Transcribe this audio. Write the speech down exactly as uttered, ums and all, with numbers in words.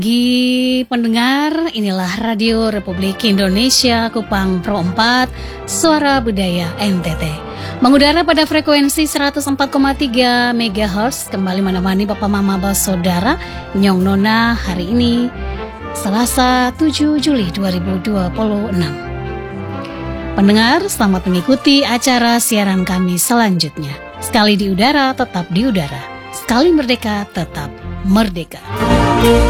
Bagi pendengar, inilah Radio Republik Indonesia Kupang Pro empat, Suara Budaya N T T. Mengudara pada frekuensi seratus empat koma tiga megahertz, kembali menemani Bapak Mama Bos Saudara, Nyong Nona hari ini, Selasa tujuh Juli dua ribu dua puluh enam. Pendengar, selamat mengikuti acara siaran kami selanjutnya. Sekali di udara, tetap di udara. Sekali merdeka, tetap merdeka.